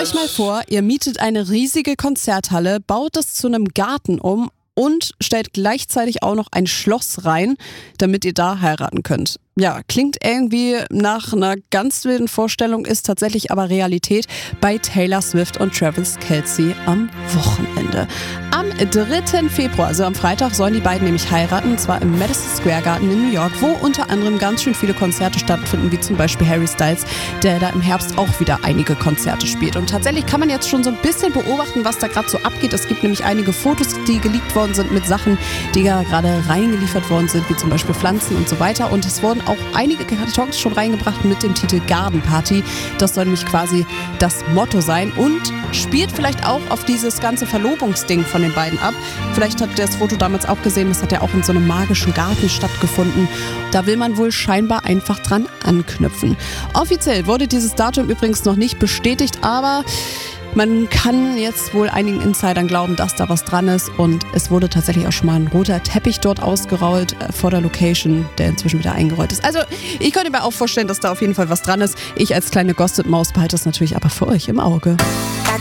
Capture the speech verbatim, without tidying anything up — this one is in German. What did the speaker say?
euch mal vor, ihr mietet eine riesige Konzerthalle, baut es zu einem Garten um und stellt gleichzeitig auch noch ein Schloss rein, damit ihr da heiraten könnt. Ja, klingt irgendwie nach einer ganz wilden Vorstellung, ist tatsächlich aber Realität bei Taylor Swift und Travis Kelce am Wochenende. Am dritten Februar, also am Freitag, sollen die beiden nämlich heiraten, und zwar im Madison Square Garden in New York, wo unter anderem ganz schön viele Konzerte stattfinden, wie zum Beispiel Harry Styles, der da im Herbst auch wieder einige Konzerte spielt. Und tatsächlich kann man jetzt schon so ein bisschen beobachten, was da gerade so abgeht. Es gibt nämlich einige Fotos, die geleakt worden sind mit Sachen, die ja gerade reingeliefert worden sind, wie zum Beispiel Pflanzen und so weiter. Und es wurden auch einige Kartons schon reingebracht mit dem Titel Garden Party. Das soll nämlich quasi das Motto sein und spielt vielleicht auch auf dieses ganze Verlobungsding von den beiden ab. Vielleicht habt ihr das Foto damals auch gesehen, das hat ja auch in so einem magischen Garten stattgefunden. Da will man wohl scheinbar einfach dran anknüpfen. Offiziell wurde dieses Datum übrigens noch nicht bestätigt, aber man kann jetzt wohl einigen Insidern glauben, dass da was dran ist, und es wurde tatsächlich auch schon mal ein roter Teppich dort ausgerollt äh, vor der Location, der inzwischen wieder eingerollt ist. Also ich könnte mir auch vorstellen, dass da auf jeden Fall was dran ist. Ich als kleine Gossip-Maus behalte das natürlich aber für euch im Auge.